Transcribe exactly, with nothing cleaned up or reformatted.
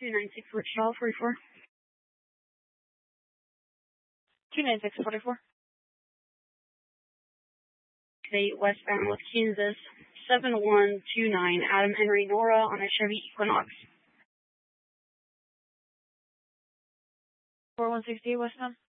two nine six Wichita, forty-four. two nine six forty-four. State westbound with Kansas, seven one two nine, Adam Henry Nora on a Chevy Equinox. four one six eight westbound.